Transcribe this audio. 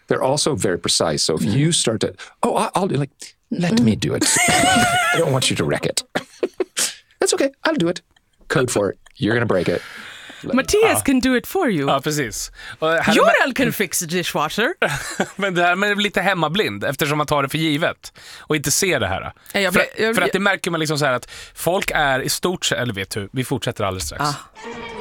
they're also very precise. So if you start to, I'll do let me do it. I don't want you to wreck it. That's okay. I'll do it. Code for it. You're going to break it. Mattias can do it for you. Ja, precis. Jorel can fix the dishwasher. Men det här med lite hemmablind, eftersom man tar det för givet och inte ser det här. För att det märker man liksom så här att folk är i stort sett, eller vet du, vi fortsätter alldeles strax.